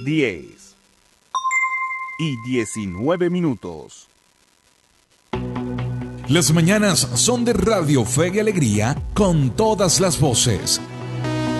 10:19. Las mañanas son de Radio Fe y Alegría con todas las voces.